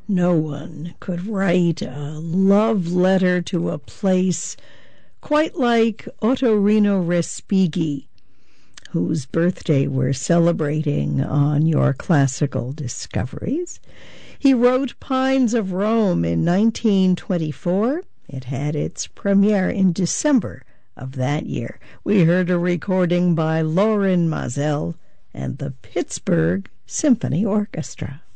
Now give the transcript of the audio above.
No one could write a love letter to a place quite like Ottorino Respighi, whose birthday we're celebrating on Your Classical Discoveries. He wrote Pines of Rome in 1924. It had its premiere in December of that year. We heard a recording by Lorin Maazel and the Pittsburgh Symphony Orchestra.